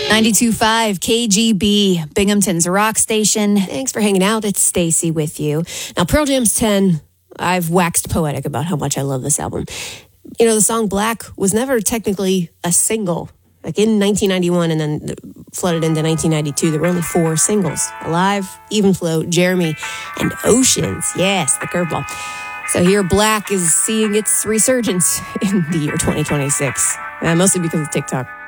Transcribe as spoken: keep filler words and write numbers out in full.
ninety-two point five K G B, Binghamton's rock station. Thanks for hanging out. It's Stacy with you. Now, Pearl Jam's ten, I've waxed poetic about how much I love this album. You know, the song Black was never technically a single. Like in nineteen ninety-one and then flooded into nineteen ninety-two, there were only four singles. Alive, Even Flow, Jeremy, and Oceans. Yes, the curveball. So here, Black is seeing its resurgence in the year twenty twenty-six. Uh, mostly because of TikTok.